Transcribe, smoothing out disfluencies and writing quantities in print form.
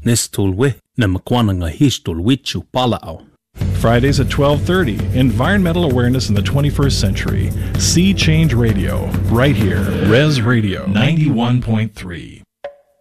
Nestulwe na makwananga histulwichu palao. Fridays at 12:30, Environmental Awareness in the 21st Century. Sea Change Radio, right here, Res Radio 91.3.